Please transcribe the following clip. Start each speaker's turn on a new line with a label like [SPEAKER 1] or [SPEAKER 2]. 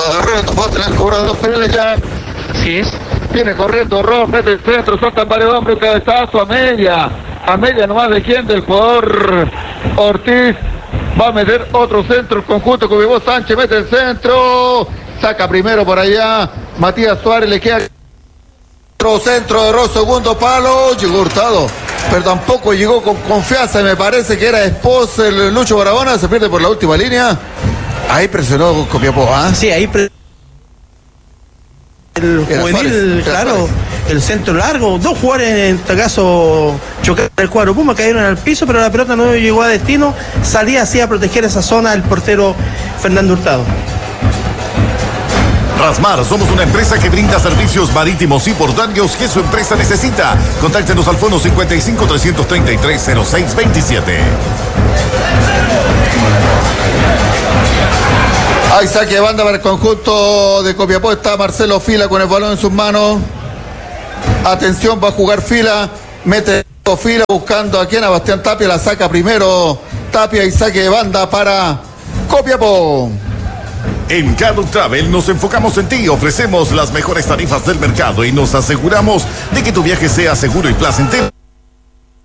[SPEAKER 1] Voten el cobrador penales ya.
[SPEAKER 2] Sí es.
[SPEAKER 1] Viene corriendo Ross, mete el centro, saltan varios hombres, cabezazo a media. A media nomás de quién, del jugador Ortiz. Va a meter otro centro, el conjunto con Vivo Sánchez, mete el centro. Saca primero por allá. Matías Suárez, le queda otro centro de Ross, segundo palo. Llegó Hurtado, pero tampoco llegó con confianza. Me parece que era Espos, el Lucho Barahona, se pierde por la última línea. Ahí presionó Copiapó, ¿ah?
[SPEAKER 2] Sí, ahí el juvenil, claro, el centro largo, dos jugadores en este caso chocaron el cuadro Puma, cayeron al piso, pero la pelota no llegó a destino, salía así a proteger esa zona el portero Fernando Hurtado.
[SPEAKER 3] Rasmar, somos una empresa que brinda servicios marítimos y portuarios que su empresa necesita. Contáctenos al fono 55 333 0627.
[SPEAKER 1] Hay saque de banda para el conjunto de Copiapó. Está Marcelo Fila con el balón en sus manos. Atención, va a jugar Fila. Mete Fila buscando a quien, a Bastián Tapia. La saca primero Tapia y saque de banda para Copiapó.
[SPEAKER 3] En Caduc Travel nos enfocamos en ti, ofrecemos las mejores tarifas del mercado y nos aseguramos de que tu viaje sea seguro y placentero.